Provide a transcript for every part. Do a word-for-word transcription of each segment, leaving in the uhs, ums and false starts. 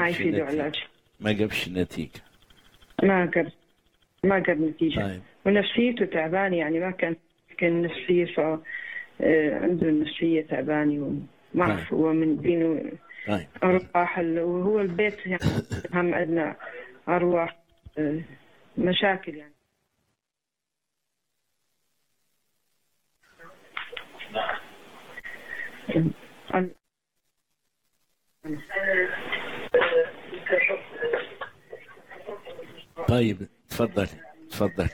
ما جابش يفيدوا نتيجة. علاج. ما جابش نتيجة. ما جاب ما جاب نتيجة. طيب. ونفسيته تعبان، يعني ما كان كان نفسية، ف آه، عنده النفسية تعبانة، وما طيب. أعرف هو من دينه طيب. أرواح ال- وهو البيت يعني هم عندنا أرواح، آه، مشاكل يعني. طيب تفضلي تفضلي.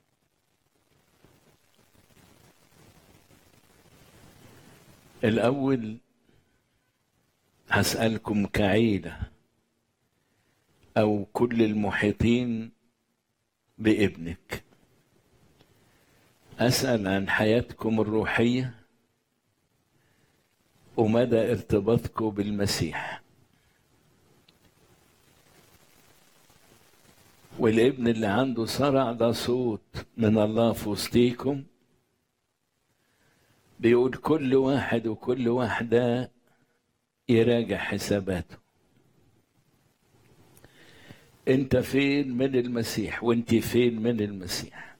الأول هسألكم كعيلة أو كل المحيطين بابنك، أسأل عن حياتكم الروحية ومدى ارتباطكم بالمسيح. والابن اللي عنده صرع ده صوت من الله في وسطيكم بيقول كل واحد وكل واحدة يراجع حساباته. انت فين من المسيح وانت فين من المسيح؟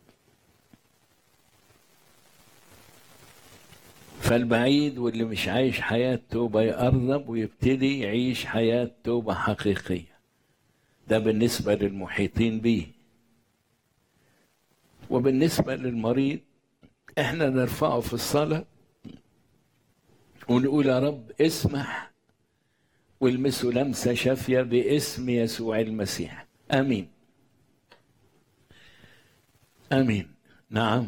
فالبعيد واللي مش عايش حياة توبة يقرب ويبتدي يعيش حياة توبة حقيقية. ده بالنسبة للمحيطين بيه. وبالنسبة للمريض احنا نرفعه في الصلاة ونقول يا رب اسمح والمسه لمسة شافية باسم يسوع المسيح. امين امين. نعم.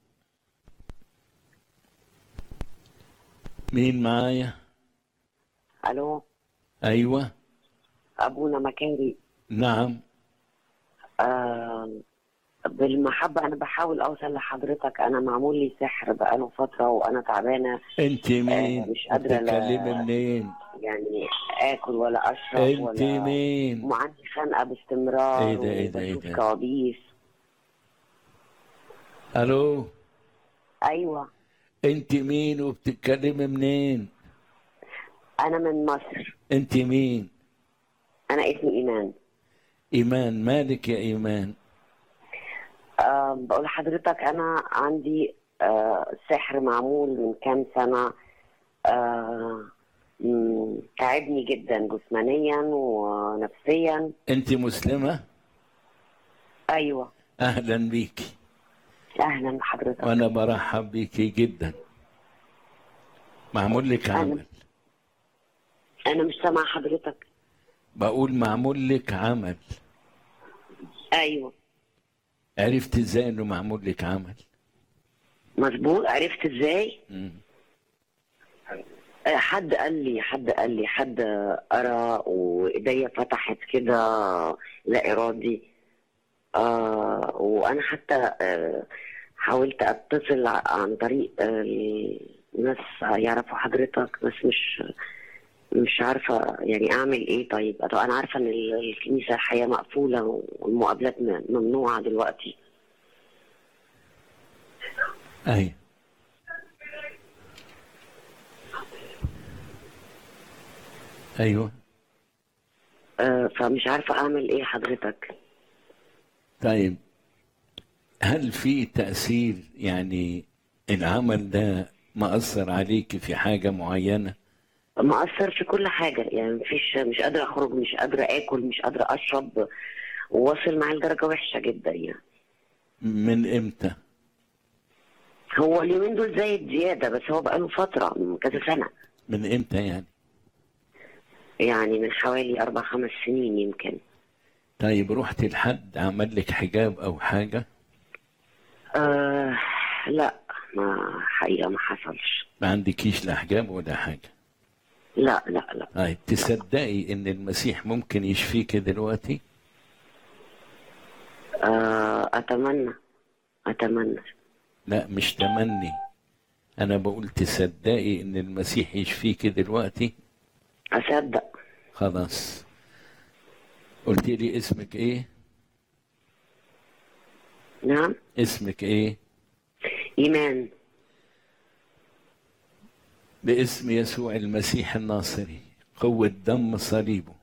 مين معايا؟ الو. ايوه. ابونا مكاري. نعم. آه بالمحبه انا بحاول اوصل لحضرتك. انا معمول لي سحر بقاله فتره وانا تعبانه. انت مين؟ آه مش قادره بتتكلمي لا منين؟ يعني اكل ولا اشرب انت ولا، مين؟ وعندي خنقه باستمرار ايه ده ايه ده ايه وبشوف ده؟ كوابيس. الو. ايوه. انت مين وبتتكلمي منين؟ انا من مصر. انت مين؟ انا اسمي ايمان. ايمان. مالك يا ايمان؟ آه بقول لحضرتك انا عندي آه سحر معمول من كام سنه. آه مم، تعبني جدا جسمانيا ونفسيا. انت مسلمة؟ ايوه. اهلا بيكي. اهلا بحضرتك. وانا برحب بيكي جدا. معمول لك انا عمل. انا مش سامع حضرتك. بقول معمول لك عمل. ايوه عرفت ازاي انه معمول لك عمل؟ مظبوط. عرفت ازاي؟ مم. آه، حد قال لي حد قال لي حد قرا وايديا فتحت كده لا ارادي. آه وانا حتى آه حاولت اتصل ع- عن طريق آه ناس يعرفوا حضرتك، بس مش مش عارفه يعني اعمل ايه. طيب طب انا عارفه ان ال- الكنيسه الحقيقه مقفوله والمقابلات م- ممنوعه دلوقتي. ايوه. ايوه. آه فمش عارفه اعمل ايه حضرتك. طيب هل في تأثير؟ يعني العمل ده مأثر عليك في حاجة معينة؟ مأثر في كل حاجه، يعني مفيش، مش قادره اخرج، مش قادره اكل، مش قادره اشرب، وواصل معايا لدرجه وحشه جدا يعني. من امتى؟ هو اليومين دول زايد زياده، بس هو بقاله فتره من كذا سنه. من امتى يعني؟ يعني من حوالي اربع خمس سنين يمكن. طيب رحت لحد عمل لك حجاب او حاجة؟ آه لا، ما حقيقه ما حصلش. ما عندكيش لا حجاب ولا حاجة؟ لا لا لا. طيب تصدقي ان المسيح ممكن يشفيك دلوقتي؟ آه اتمنى اتمنى. لا مش تمني، انا بقول تصدقي ان المسيح يشفيك دلوقتي؟ اصدق. خلاص. قلت لي اسمك ايه؟ نعم. اسمك ايه؟ ايمان. باسم يسوع المسيح الناصري، قوة دم صليبه